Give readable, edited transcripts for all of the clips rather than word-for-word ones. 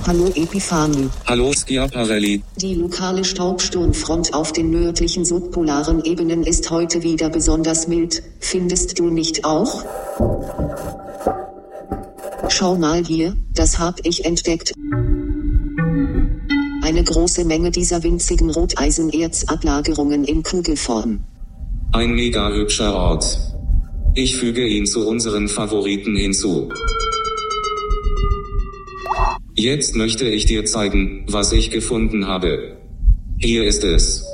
Hallo Epiphanie. Hallo Schiaparelli. Die lokale Staubsturmfront auf den nördlichen subpolaren Ebenen ist heute wieder besonders mild, findest du nicht auch? Schau mal hier, das hab ich entdeckt. Eine große Menge dieser winzigen Roteisenerzablagerungen in Kugelform. Ein mega hübscher Ort. Ich füge ihn zu unseren Favoriten hinzu. Jetzt möchte ich dir zeigen, was ich gefunden habe. Hier ist es.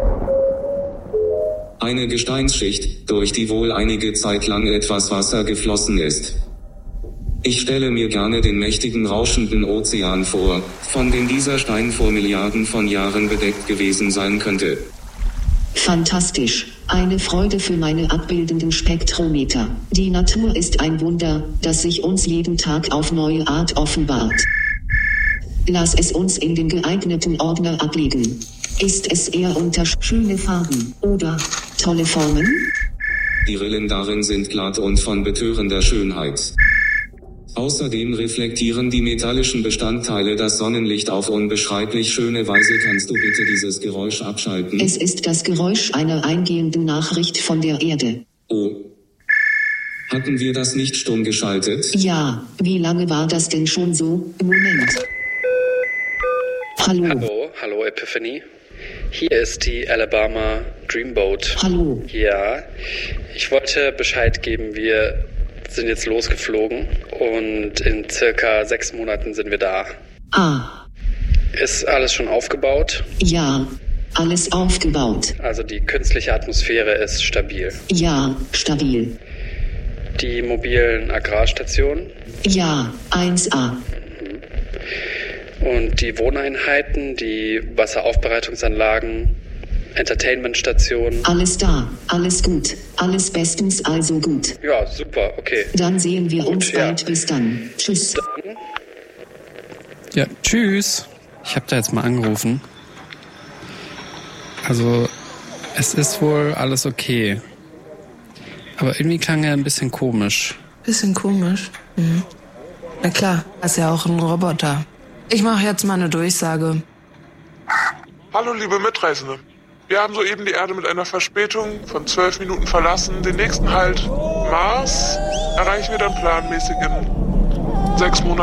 Eine Gesteinsschicht, durch die wohl einige Zeit lang etwas Wasser geflossen ist. Ich stelle mir gerne den mächtigen rauschenden Ozean vor, von dem dieser Stein vor Milliarden von Jahren bedeckt gewesen sein könnte. Fantastisch. Eine Freude für meine abbildenden Spektrometer. Die Natur ist ein Wunder, das sich uns jeden Tag auf neue Art offenbart. Lass es uns in den geeigneten Ordner ablegen. Ist es eher unter schöne Farben oder tolle Formen? Die Rillen darin sind glatt und von betörender Schönheit. Außerdem reflektieren die metallischen Bestandteile das Sonnenlicht auf unbeschreiblich schöne Weise. Kannst du bitte dieses Geräusch abschalten? Es ist das Geräusch einer eingehenden Nachricht von der Erde. Oh. Hatten wir das nicht stumm geschaltet? Ja, wie lange war das denn schon so? Moment. Hallo. Hallo Epiphany. Hier ist die Alabama Dreamboat. Hallo. Ja, ich wollte Bescheid geben, wir sind jetzt losgeflogen und in circa 6 Monaten sind wir da. Ah. Ist alles schon aufgebaut? Ja, alles aufgebaut. Also die künstliche Atmosphäre ist stabil. Ja, stabil. Die mobilen Agrarstationen? Ja, 1A. Und die Wohneinheiten, die Wasseraufbereitungsanlagen, Entertainmentstationen? Alles da, alles gut, alles bestens, also gut. Ja, super, okay. Dann sehen wir Gut, uns bald, bis dann. Tschüss. Ja, tschüss. Ich habe da jetzt mal angerufen. Also, es ist wohl alles okay. Aber irgendwie klang er ein bisschen komisch. Bisschen komisch? Mhm. Na klar, ist ja auch ein Roboter. Ich mache jetzt mal eine Durchsage. Hallo liebe Mitreisende. Wir haben soeben die Erde mit einer Verspätung von 12 Minuten verlassen. Den nächsten Halt, Mars, erreichen wir dann planmäßig in 6 Monaten.